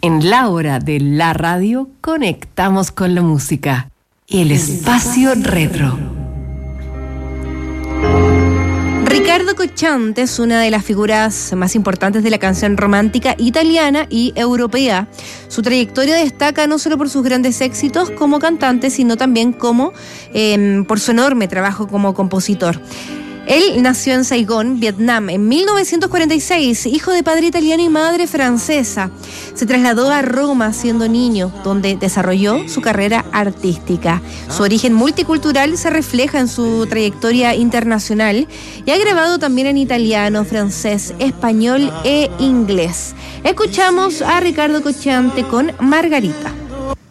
En la hora de la radio conectamos con la música. El espacio retro. Riccardo Cocciante es una de las figuras más importantes de la canción romántica italiana y europea. Su trayectoria destaca no solo por sus grandes éxitos como cantante, sino también por su enorme trabajo como compositor. Él nació en Saigón, Vietnam, en 1946, hijo de padre italiano y madre francesa. Se trasladó a Roma siendo niño, donde desarrolló su carrera artística. Su origen multicultural se refleja en su trayectoria internacional y ha grabado también en italiano, francés, español e inglés. Escuchamos a Riccardo Cocciante con Margarita.